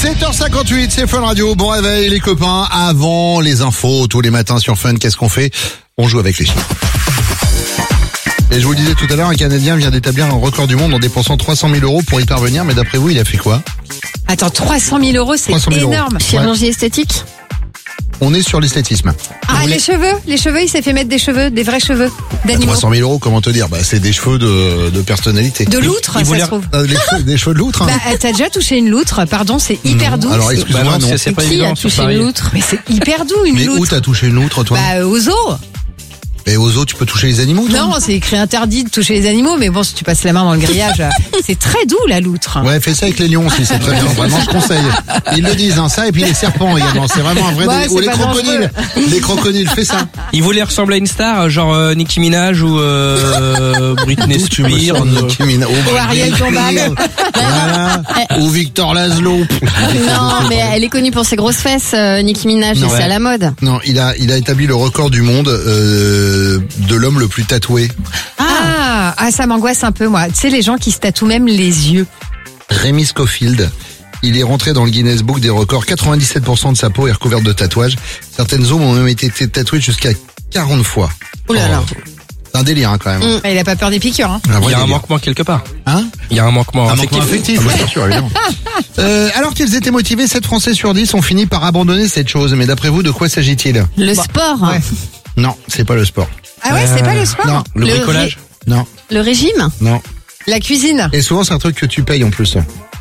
7h58, c'est Fun Radio. Bon réveil les copains, avant les infos, tous les matins sur Fun, qu'est-ce qu'on fait? On joue avec les chiffres. Et je vous le disais tout à l'heure, un Canadien vient d'établir un record du monde en dépensant 300 000 € pour y parvenir, mais d'après vous, il a fait quoi? Attends, 300 000 €, c'est 300 000 énorme. €. Chirurgie esthétique. On est sur l'esthétisme. Ah, les cheveux, il s'est fait mettre des cheveux, des vrais cheveux d'animaux. 300 000 €, comment te dire? C'est des cheveux de personnalité. De loutre, ça se trouve. Des cheveux de loutre, hein. T'as déjà touché une loutre, pardon, c'est hyper doux. Alors excuse-moi, non. C'est pas Qui évident a sur touché Paris. une loutre? Mais c'est hyper doux, une Mais où loutre. t'as touché une loutre, toi? Aux os. Et aux os, tu peux toucher les animaux, toi? Non, c'est écrit interdit de toucher les animaux, mais bon, si tu passes la main dans le grillage, c'est très doux, la loutre. Ouais, fais ça avec les lions aussi, c'est très bien. Vraiment, je conseille. Ils le disent, hein, ça, et puis les serpents également. C'est vraiment un vrai Ouais, délire. Ou c'est les pas crocodiles. Les crocodiles, fais ça. Il voulait ressembler à une star, genre Nicki Minaj ou Britney Où tu me Spears. sens, Nicki Minaj. Ou Ariel Dombal. Voilà. Ou Victor Laszlo. Non, mais elle est connue pour ses grosses fesses, Nicki Minaj, Non, et c'est ouais. à la mode. Non, il a établi le record du monde de l'homme le plus tatoué. Ah, ça m'angoisse un peu, moi. Tu sais, les gens qui se tatouent même les yeux. Rémi Scofield. Il est rentré dans le Guinness Book des records. 97% de sa peau est recouverte de tatouages. Certaines zones ont même été tatouées jusqu'à 40 fois. Oh là là. C'est un délire, hein, quand même. Il a pas peur des piqûres, hein. Un vrai Il y a un délire. manquement quelque part. Hein? Il y a un manquement Un affectif. manquement affectif, oui, bien sûr, évidemment. Alors qu'ils étaient motivés, 7 Français sur 10 ont fini par abandonner cette chose. Mais d'après vous, de quoi s'agit-il? Le sport. ouais. Non, c'est pas le sport. Ah ouais, c'est pas le sport. Non, Le Le bricolage. non, Le régime. non. La cuisine. Et souvent, c'est un truc que tu payes en plus.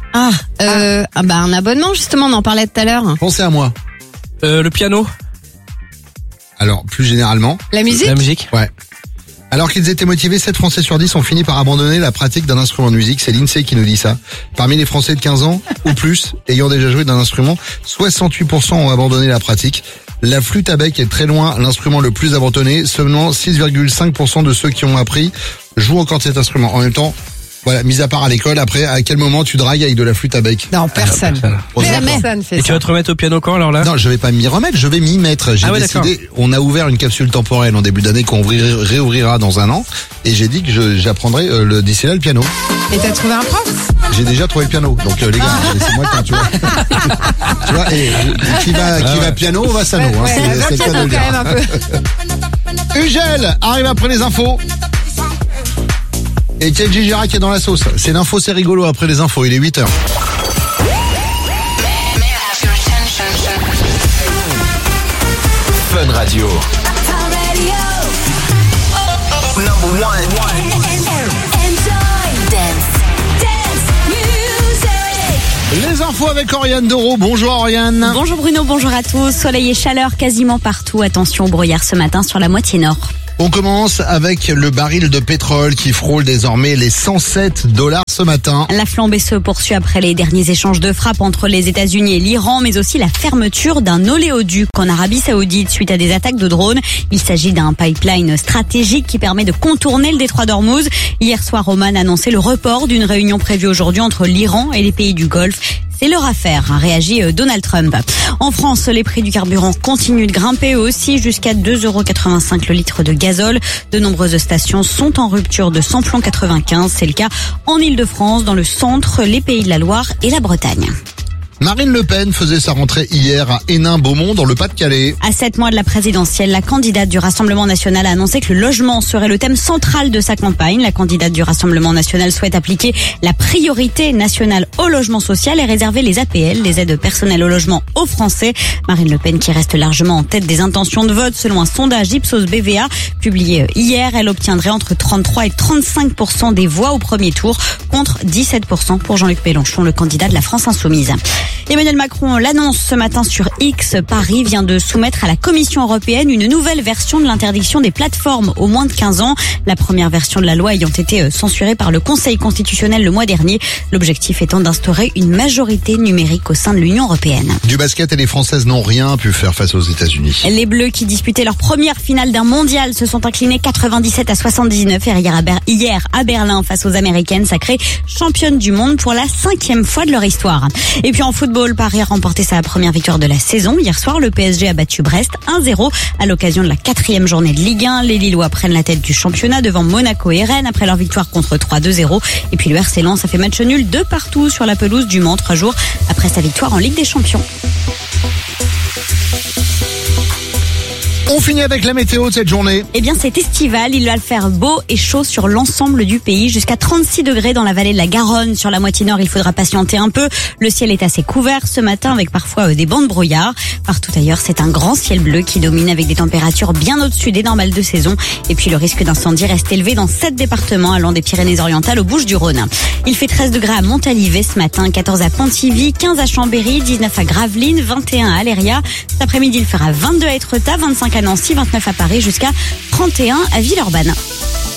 Un abonnement, justement, on en parlait tout à l'heure. Pensez à moi. Le piano. Alors, plus généralement, La musique. La musique. ouais. Alors qu'ils étaient motivés, 7 Français sur 10 ont fini par abandonner la pratique d'un instrument de musique. C'est l'INSEE qui nous dit ça. Parmi les Français de 15 ans ou plus ayant déjà joué d'un instrument, 68% ont abandonné la pratique. La flûte à bec est très loin l'instrument le plus abandonné. Seulement 6,5% de ceux qui ont appris jouent encore de cet instrument. En même temps, voilà, mis à part à l'école, après, à quel moment tu dragues avec de la flûte à bec? Non, personne. Jamais. Personne fait Et tu ça. vas te remettre au piano quand alors là? Non, je vais pas m'y remettre, je vais m'y mettre. J'ai Ah ouais, décidé, on a ouvert une capsule temporelle en début d'année qu'on réouvrira dans un an. Et j'ai dit que j'apprendrai d'ici là le piano. Et t'as trouvé un prof? J'ai déjà trouvé le piano. Donc les gars, laissez-moi le temps, tu vois. Tu vois, et qui va piano va sano. Ouais, c'est va le cas de piano le quand dire. même un peu. Ugel arrive après les infos. Et Kenji Girac est dans la sauce. C'est l'info, c'est rigolo après les infos. Il est 8h. Fun Radio. Number one. Les infos avec Oriane Doro. Bonjour Oriane. Bonjour Bruno, bonjour à tous. Soleil et chaleur quasiment partout. Attention au brouillard ce matin sur la moitié nord. On commence avec le baril de pétrole qui frôle désormais les $107 ce matin. La flambée se poursuit après les derniers échanges de frappes entre les États-Unis et l'Iran, mais aussi la fermeture d'un oléoduc en Arabie Saoudite suite à des attaques de drones. Il s'agit d'un pipeline stratégique qui permet de contourner le détroit d'Ormuz. Hier soir, Oman a annoncé le report d'une réunion prévue aujourd'hui entre l'Iran et les pays du Golfe. C'est leur affaire, a réagi Donald Trump. En France, les prix du carburant continuent de grimper aussi jusqu'à 2,85 € le litre de gazole. De nombreuses stations sont en rupture de samplon 95. C'est le cas en Ile-de-France, dans le centre, les Pays de la Loire et la Bretagne. Marine Le Pen faisait sa rentrée hier à Hénin-Beaumont dans le Pas-de-Calais. À 7 mois de la présidentielle, la candidate du Rassemblement national a annoncé que le logement serait le thème central de sa campagne. La candidate du Rassemblement national souhaite appliquer la priorité nationale au logement social et réserver les APL, les aides personnelles au logement, aux Français. Marine Le Pen qui reste largement en tête des intentions de vote selon un sondage Ipsos BVA publié hier. Elle obtiendrait entre 33 et 35% des voix au premier tour contre 17% pour Jean-Luc Mélenchon, le candidat de la France insoumise. Emmanuel Macron l'annonce ce matin sur X. Paris vient de soumettre à la Commission européenne une nouvelle version de l'interdiction des plateformes aux moins de 15 ans. La première version de la loi ayant été censurée par le Conseil constitutionnel le mois dernier. L'objectif étant d'instaurer une majorité numérique au sein de l'Union européenne. Du basket et les Françaises n'ont rien pu faire face aux États-Unis. Les Bleus qui disputaient leur première finale d'un mondial se sont inclinés 97-79 hier à Berlin face aux Américaines, sacrées championnes du monde pour la 5e fois de leur histoire. Et puis en football, football, Paris a remporté sa première victoire de la saison. Hier soir, le PSG a battu Brest 1-0 à l'occasion de la 4e journée de Ligue 1. Les Lillois prennent la tête du championnat devant Monaco et Rennes après leur victoire contre 3-2-0. Et puis le RC Lens a fait match nul de partout sur la pelouse du Mans 3 jours après sa victoire en Ligue des Champions. On finit avec la météo de cette journée. Eh bien, c'est estival. Il va faire beau et chaud sur l'ensemble du pays. Jusqu'à 36 degrés dans la vallée de la Garonne. Sur la moitié nord, il faudra patienter un peu. Le ciel est assez couvert ce matin avec parfois des bancs de brouillard. Partout ailleurs, c'est un grand ciel bleu qui domine avec des températures bien au-dessus des normales de saison. Et puis, le risque d'incendie reste élevé dans 7 départements allant des Pyrénées-Orientales aux Bouches-du-Rhône. Il fait 13 degrés à Montalivet ce matin, 14 à Pontivy, 15 à Chambéry, 19 à Gravelines, 21 à Aléria. Cet après-midi, il fera 22 à Étretat, 25 à Nancy, 29 à Paris, jusqu'à 31 à Villeurbanne.